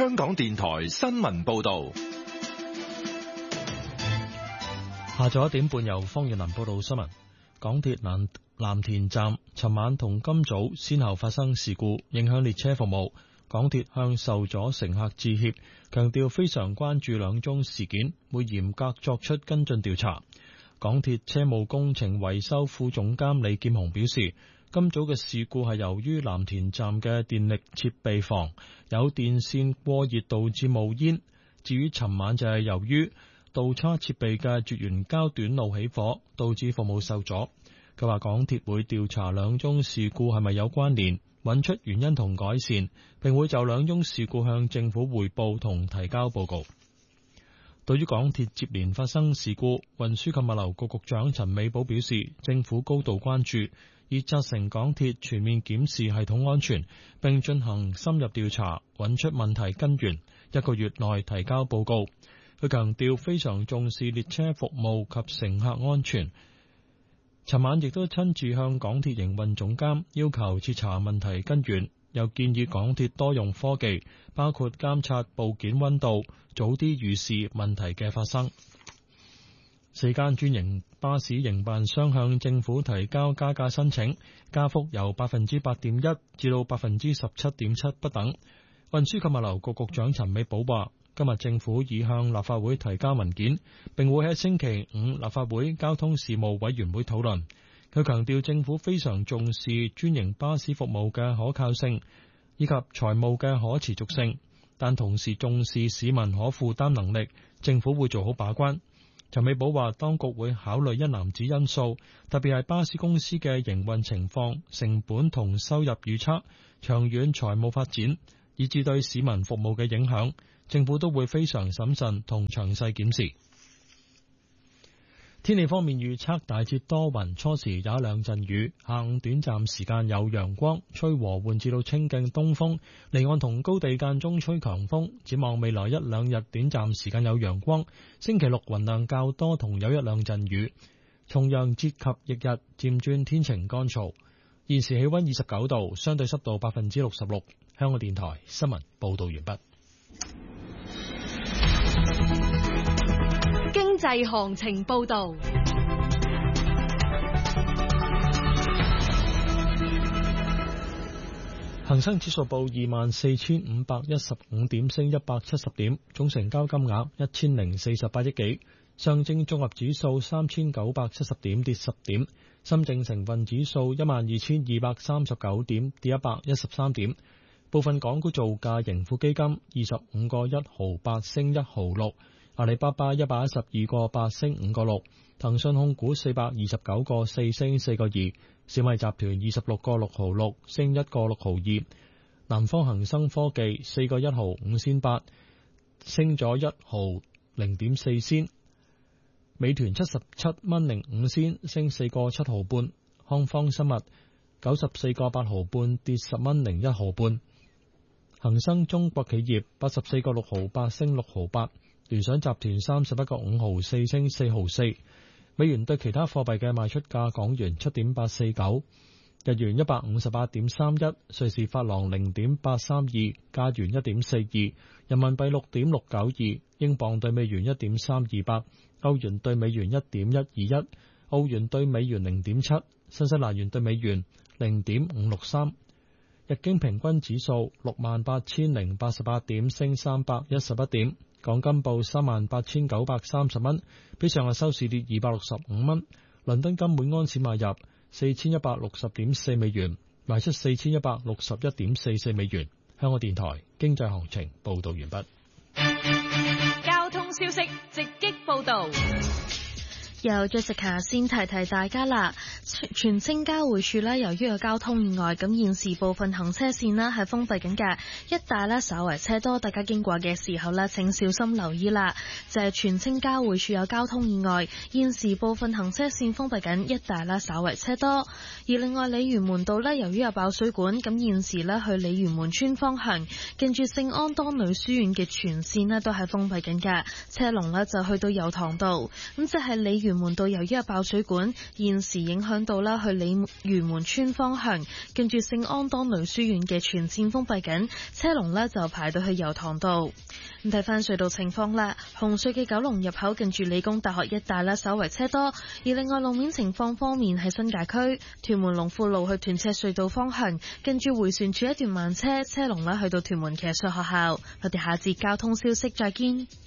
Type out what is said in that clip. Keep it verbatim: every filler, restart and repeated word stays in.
香港電台新聞報道。 下晝一點半由方遠林報道新聞。港鐵藍藍田站尋晚同今早先後發生事故，影響列車服務。港鐵向受阻乘客致歉，強調非常關注兩宗事件，會嚴格作出跟進調查。港鐵車務工程維修副總監李劍雄表示，今早嘅事故係由於藍田站嘅電力設備房有電線過熱導致冒煙，至於尋晚就係由於導叉設備嘅絕緣膠短路起火，導致服務受阻。佢話港鐵會調查兩宗事故係咪有關聯，揾出原因同改善，並會就兩宗事故向政府匯報同提交報告。對於港鐵接連發生事故，運輸及物流局局長陳美寶表示，政府高度關注，已責成港鐵全面檢視系統安全，並進行深入調查，揾出問題根源，一個月內提交報告。佢強調非常重視列車服務及乘客安全。尋晚亦都親自向港鐵營運總監要求徹查問題根源，又建議港鐵多用科技，包括監察部件溫度，早啲預示問題嘅發生。四間專營巴士營辦商向政府提交加價申請，加幅由百分之八點一至到百分之十七點七不等。運輸及物流局局長陳美寶話，今日政府已向立法會提交文件，並會喺星期五立法會交通事務委員會討論。佢強調政府非常重視專營巴士服務嘅可靠性以及財務嘅可持續性，但同時重視市民可負擔能力，政府會做好把關。陳美寶話，當局會考慮一籃子因素，特別係巴士公司嘅營運情況、成本同收入預測、長遠財務發展，以至對市民服務嘅影響，政府都會非常審慎同詳細檢視。天氣方面預測大致多雲，初時有一兩陣雨，下午短暫時間有陽光，吹和緩至到清勁東風，離岸同高地間中吹強風。展望未來一兩日短暫時間有陽光，星期六雲量較多同有一兩陣雨。重陽節及翌日漸轉天晴乾燥。現時氣溫二十九度，相對濕度百分之六十六。香港電台新聞報道完畢。 經濟行情報道。 恒生指數報二萬四千五百一十五點，升一百七十點，總成交金額一千零四十八億幾。上證綜合指數三千九百七十點，跌十點。深證成分指數一萬二千二百三十九點，跌一百一十三點。部分港股造價，盈富基金二十五個一毫八升一毫六，阿里巴巴一百一十二個八升五個六，騰訊控股四百二十九個四升四個二，小米集團二十六個六毫六升一個六毫二，南方恒生科技四個一毫五仙八升咗一毫零點四仙，美團七十七蚊零五仙升四個七毫半，康方生物九十四個八毫半跌十蚊零一毫半。恒生中國企業八十四個六毫八升六毫八，聯想集團三十一個五毫四升四毫四。美元對其他貨幣嘅賣出價：港元七點八四九，日元一百五十八點三一，瑞士法郎零點八三二，加元一點四二，人民幣六點六九二，英鎊對美元一點三二八，歐元對美元一點一二一，澳元對美元零點七，新西蘭元對美元零點五六三。日經平均指數六萬八千零八十八點，升三百一十一點。港金報三萬八千九百三十蚊，比上日收市跌二百六十五蚊。倫敦金每安士買入四千一百六十點四美元，賣出四千一百六十一點四四美元。香港電台經濟行情報道完畢。 交通消息直擊報道。 由 Jessica 先提提大家啦，荃青交匯處呢，由於有交通意外，咁現時部分行車線呢係封閉緊嘅，一帶呢稍為車多，大家經過嘅時候呢請小心留意啦。就係荃青交匯處有交通意外，現時部分行車線封閉緊，一帶呢稍為車多。而另外鯉魚門道呢，由於有爆水管，咁現時呢去鯉魚門村方向，近住聖安多女書院嘅全線呢都係封閉緊嘅，車龍呢就去到油塘道，咁即係鯉魚屯門道由於有爆水管，現時影響到啦去鯉魚門村方向，跟住聖安當女書院嘅全線封閉緊，車龍呢就排到去油塘道。咁睇翻隧道情況啦，紅隧嘅九龍入口近住理工大學一帶啦，稍為車多。而另外路面情況方面，喺新界區屯門龍富路去屯赤隧道方向，跟住迴旋處一段慢車，車龍啦去到屯門騎術學校。我哋下節交通消息再見。